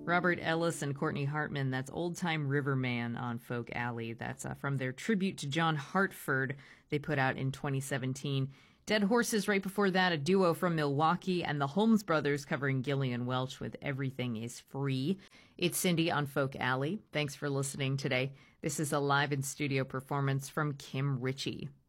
Robert Ellis and Courtney Hartman, that's Old Time Riverman on Folk Alley. That's from their tribute to John Hartford they put out in 2017. Dead Horses right before that, a duo from Milwaukee, and the Holmes Brothers covering Gillian Welch with Everything is Free. It's Cindy on Folk Alley. Thanks for listening today. This is a live in studio performance from Kim Ritchie.